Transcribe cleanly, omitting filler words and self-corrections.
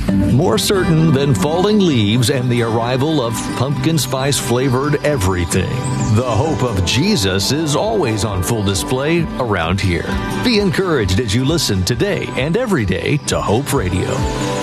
More certain than falling leaves and the arrival of pumpkin spice flavored everything. The hope of Jesus is always on full display around here. Be encouraged as you listen today and every day to Hope Radio.